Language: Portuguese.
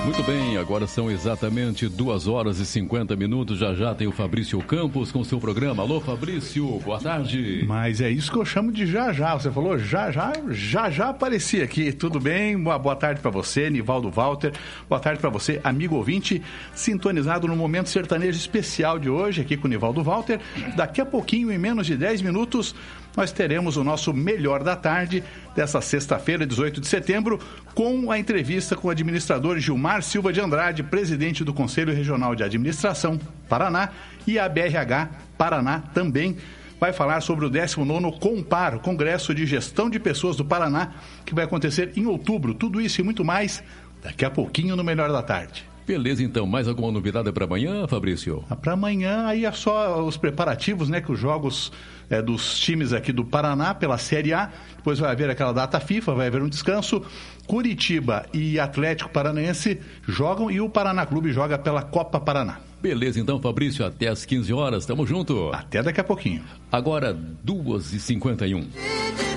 Muito bem, agora são exatamente 2h50. Já tem o Fabrício Campos com seu programa. Alô, Fabrício, boa tarde. Mas é isso que eu chamo de já. Você falou já apareci aqui. Tudo bem? Boa tarde para você, Nivaldo Walter. Boa tarde para você, amigo ouvinte, sintonizado no Momento Sertanejo especial de hoje, aqui com o Nivaldo Walter. Daqui a pouquinho, em menos de 10 minutos, nós teremos o nosso Melhor da Tarde dessa sexta-feira, 18 de setembro, com a entrevista com o administrador Gilmar Silva de Andrade, presidente do Conselho Regional de Administração Paraná, e a BRH Paraná também vai falar sobre o 19º COMPAR, o Congresso de Gestão de Pessoas do Paraná, que vai acontecer em outubro. Tudo isso e muito mais daqui a pouquinho no Melhor da Tarde. Beleza, então. Mais alguma novidade para amanhã, Fabrício? Para amanhã, aí é só os preparativos, né? Que os jogos dos times aqui do Paraná pela Série A. Depois vai haver aquela data FIFA, vai haver um descanso. Curitiba e Atlético Paranaense jogam e o Paraná Clube joga pela Copa Paraná. Beleza, então, Fabrício. Até às 15 horas. Tamo junto. Até daqui a pouquinho. Agora, 2h51.